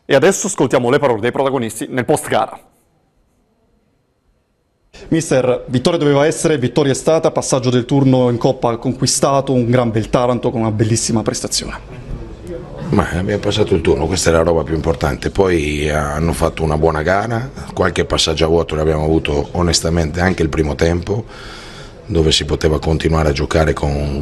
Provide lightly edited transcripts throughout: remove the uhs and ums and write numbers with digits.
E adesso ascoltiamo le parole dei protagonisti nel post-gara. Mister, vittoria doveva essere, vittoria è stata, passaggio del turno in Coppa conquistato, un gran bel Taranto con una bellissima prestazione. Ma abbiamo passato il turno, questa è la roba più importante, poi hanno fatto una buona gara, qualche passaggio a vuoto l'abbiamo avuto onestamente anche il primo tempo, dove si poteva continuare a giocare con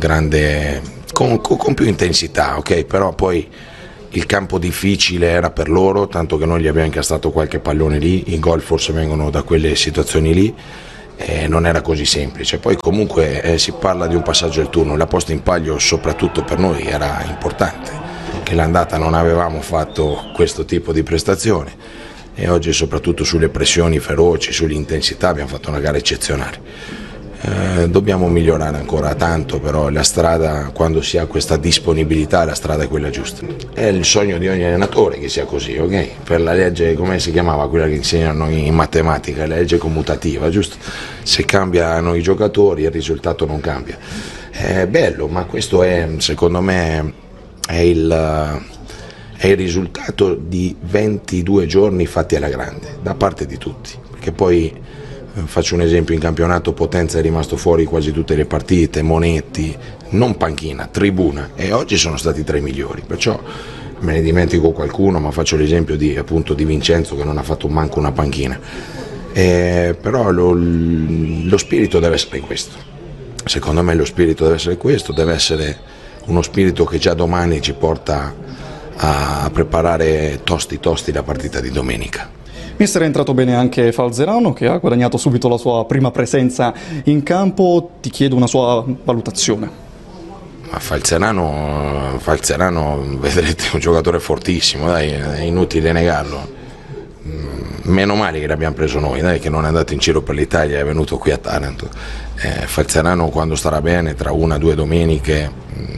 più intensità, ok? Però poi il campo difficile era per loro, tanto che noi gli abbiamo incastrato qualche pallone lì, i gol forse vengono da quelle situazioni lì, non era così semplice. Poi comunque si parla di un passaggio del turno, la posta in palio soprattutto per noi era importante, che l'andata non avevamo fatto questo tipo di prestazione e oggi soprattutto sulle pressioni feroci, sull'intensità abbiamo fatto una gara eccezionale. Dobbiamo migliorare ancora tanto, però la strada, quando si ha questa disponibilità, la strada è quella giusta. È il sogno di ogni allenatore che sia così, ok? Per la legge, come si chiamava quella che insegnano in matematica, la legge commutativa, giusto? Se cambiano i giocatori il risultato non cambia. È bello, ma questo è, secondo me, è il risultato di 22 giorni fatti alla grande, da parte di tutti, perché poi faccio un esempio, in campionato Potenza è rimasto fuori quasi tutte le partite, Monetti, non panchina, tribuna, e oggi sono stati tra i migliori, perciò me ne dimentico qualcuno, ma faccio l'esempio appunto di Vincenzo che non ha fatto manco una panchina, però lo spirito deve essere questo, secondo me lo spirito deve essere questo, deve essere uno spirito che già domani ci porta a preparare tosti la partita di domenica. Mister, è entrato bene anche Falzerano, che ha guadagnato subito la sua prima presenza in campo. Ti chiedo una sua valutazione. Ma Falzerano, vedrete, è un giocatore fortissimo, dai, è inutile negarlo. Meno male che l'abbiamo preso noi, dai, che non è andato in giro per l'Italia, è venuto qui a Taranto. Falzerano, quando starà bene, tra 1 o 2 domeniche,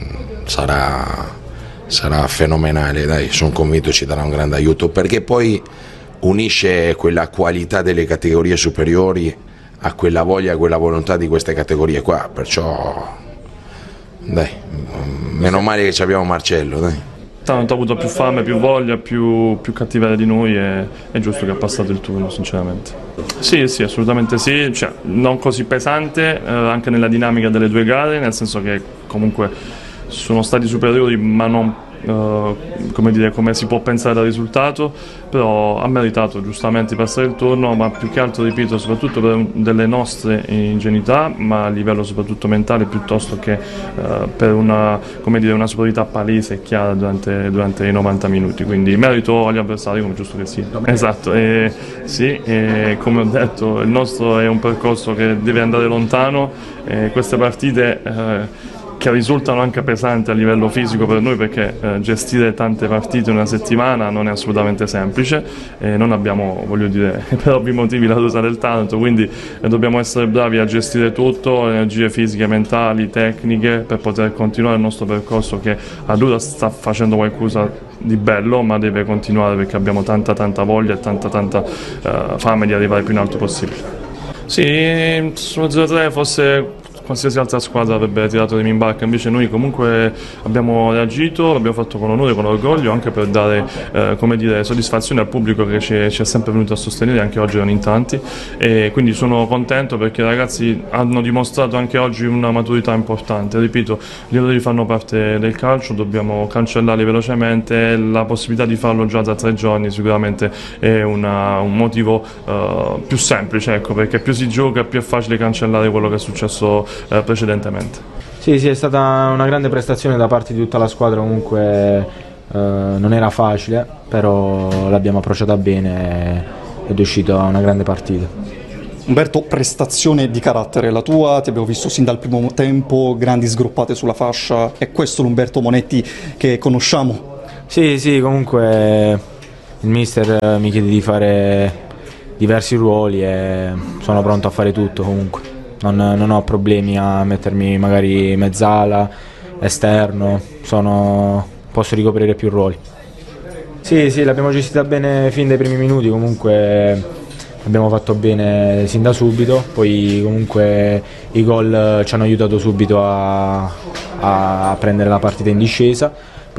sarà fenomenale, dai, sono convinto ci darà un grande aiuto, perché poi unisce quella qualità delle categorie superiori a quella voglia e quella volontà di queste categorie qua, perciò dai, meno male che abbiamo Marcello, dai. Tanto ha avuto più fame, più voglia, più cattiveria di noi, e è giusto che ha passato il turno, sinceramente. Sì, assolutamente sì, cioè, non così pesante, anche nella dinamica delle 2 gare, nel senso che comunque sono stati superiori, ma non come si può pensare dal risultato, però ha meritato giustamente di passare il turno, ma più che altro, ripeto, soprattutto per delle nostre ingenuità, ma a livello soprattutto mentale, piuttosto che per una superiorità palese e chiara durante i 90 minuti, quindi merito agli avversari, come giusto che sia. Esatto, e come ho detto, il nostro è un percorso che deve andare lontano, queste partite che risultano anche pesanti a livello fisico per noi, perché gestire tante partite in una settimana non è assolutamente semplice, non abbiamo, per ovvi motivi, la rosa del Taranto, quindi dobbiamo essere bravi a gestire tutto, energie fisiche, mentali, tecniche, per poter continuare il nostro percorso, che a Dura sta facendo qualcosa di bello, ma deve continuare, perché abbiamo tanta voglia e tanta fame di arrivare più in alto possibile. Sì, sullo 0-3 forse qualsiasi altra squadra avrebbe tirato remi in barca, invece noi comunque abbiamo reagito, l'abbiamo fatto con onore, con orgoglio, anche per dare soddisfazione al pubblico che ci è sempre venuto a sostenere, anche oggi erano in tanti, e quindi sono contento perché i ragazzi hanno dimostrato anche oggi una maturità importante. Ripeto, gli errori fanno parte del calcio, dobbiamo cancellarli velocemente, la possibilità di farlo già da 3 giorni sicuramente è un motivo più semplice, ecco, perché più si gioca più è facile cancellare quello che è successo precedentemente. Sì, è stata una grande prestazione da parte di tutta la squadra, comunque non era facile, però l'abbiamo approcciata bene ed è uscita una grande partita. Umberto, prestazione di carattere la tua, ti abbiamo visto sin dal primo tempo, grandi sgroppate sulla fascia, è questo l'Umberto Monetti che conosciamo? Sì, comunque il mister mi chiede di fare diversi ruoli e sono pronto a fare tutto comunque. Non ho problemi a mettermi magari mezzala, esterno, posso ricoprire più ruoli. Sì, l'abbiamo gestita bene fin dai primi minuti, comunque abbiamo fatto bene sin da subito, poi comunque i gol ci hanno aiutato subito a prendere la partita in discesa.